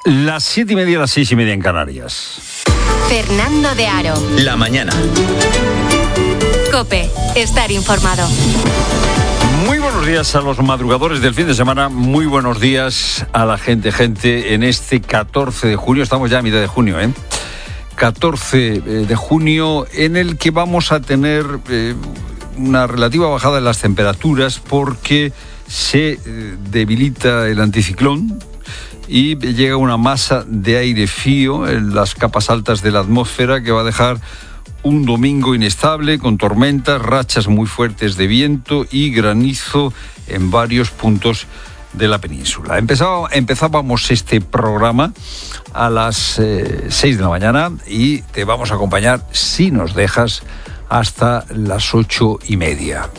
Las 7:30, las 6:30 en Canarias. Fernando de Aro. La mañana. COPE. Estar informado. Muy buenos días a los madrugadores del fin de semana. Muy buenos días a la gente en este 14 de junio. Estamos ya a mitad de junio, 14 de junio, en el que vamos a tener una relativa bajada en las temperaturas porque se debilita el anticiclón y llega una masa de aire frío en las capas altas de la atmósfera que va a dejar un domingo inestable con tormentas, rachas muy fuertes de viento y granizo en varios puntos de la península. Empezábamos este programa a las 6 de la mañana y te vamos a acompañar, si nos dejas, hasta las 8:30.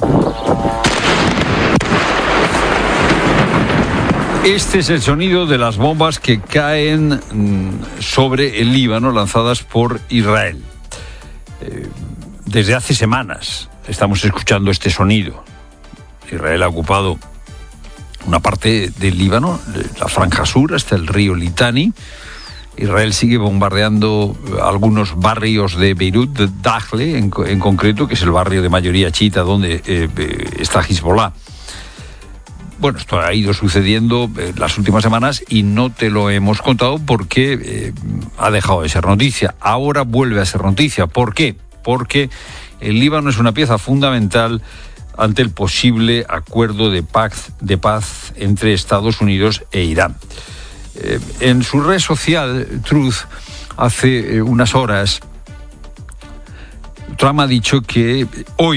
Este es el sonido de las bombas que caen sobre el Líbano, lanzadas por Israel. Desde hace semanas estamos escuchando este sonido. Israel ha ocupado una parte del Líbano, la franja sur, hasta el río Litani. Israel sigue bombardeando algunos barrios de Beirut, de Dahle en concreto, que es el barrio de mayoría chiita donde está Hezbollah. Bueno, esto ha ido sucediendo las últimas semanas y no te lo hemos contado porque ha dejado de ser noticia. Ahora vuelve a ser noticia. ¿Por qué? Porque el Líbano es una pieza fundamental ante el posible acuerdo de paz entre Estados Unidos e Irán. En su red social, Truth, hace unas horas, Trump ha dicho que hoy